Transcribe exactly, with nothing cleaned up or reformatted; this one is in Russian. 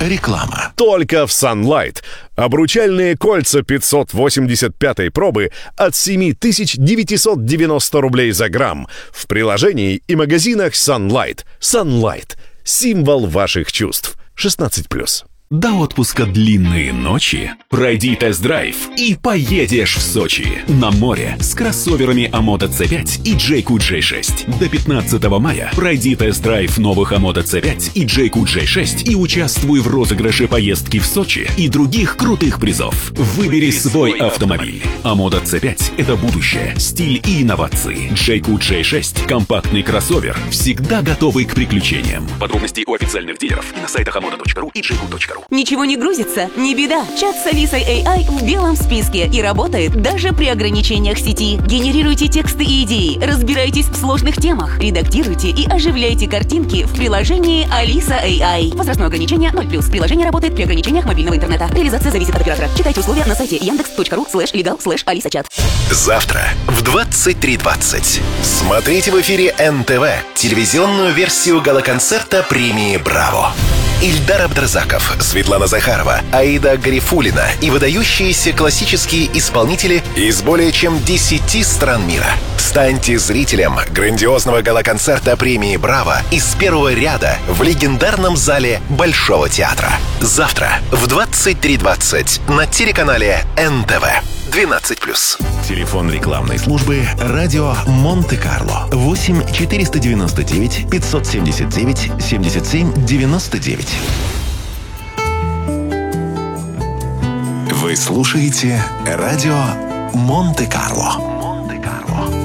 Реклама. Только в Sunlight. Обручальные кольца пятьсот восемьдесят пятой пробы от семь тысяч девятьсот девяносто рублей за грамм. В приложении и магазинах Sunlight. Sunlight. Символ ваших чувств. шестнадцать плюс. До отпуска длинные ночи. Пройди тест-драйв и поедешь в Сочи. На море с кроссоверами Амото си пять и Джейку джей шесть. До пятнадцатого мая пройди тест-драйв новых Амото си пять и Джейку джей шесть и участвуй в розыгрыше поездки в Сочи и других крутых призов. Выбери свой автомобиль. Амото си пять – это будущее, стиль и инновации. Джейку джей шесть – компактный кроссовер, всегда готовый к приключениям. Подробности у официальных дилеров и на сайтах амото точка ру и джейку точка ру. Ничего не грузится? Не беда. Чат с Алисой эй ай в белом списке и работает даже при ограничениях сети. Генерируйте тексты и идеи, разбирайтесь в сложных темах, редактируйте и оживляйте картинки в приложении Алиса эй ай. Возрастное ограничение ноль плюс. Приложение работает при ограничениях мобильного интернета. Реализация зависит от оператора. Читайте условия на сайте яндекс точка ру слэш легал слэш алиса чат. Завтра в двадцать три двадцать смотрите в эфире эн тэ вэ телевизионную версию гала-концерта премии «Браво». Ильдар Абдразаков, Светлана Захарова, Аида Гарифуллина и выдающиеся классические исполнители из более чем десяти стран мира. Станьте зрителем грандиозного гала-концерта премии «Браво» из первого ряда в легендарном зале Большого театра. Завтра в двадцать три двадцать на телеканале эн тэ вэ. двенадцать плюс. Телефон рекламной службы «Радио Монте-Карло» восемь четыреста девяносто девять пятьсот семьдесят девять семьдесят семь девяносто девять. Вы слушаете «Радио Монте-Карло».